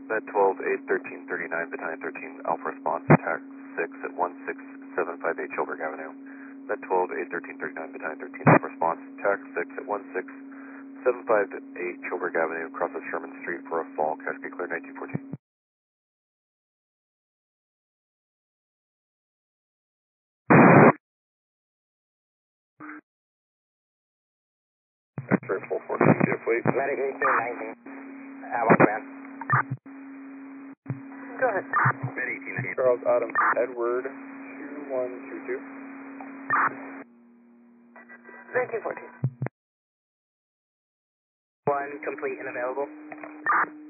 Med 12, 8, 13, 39, Battalion 13, Alpha Response, TAC 6 at 16758 Chilberg Avenue. Med 12, 8, 13, 39, Battalion 13, Alpha Response, TAC 6 at 16758 Chilberg Avenue, crosses Sherman Street for a fall, cache be clear 1914. X-ray 414, get fleet. Medic 1819, Ammo command. Go ahead. Med 1819. Charles Adams, Edward 2122. 1914. One complete and available.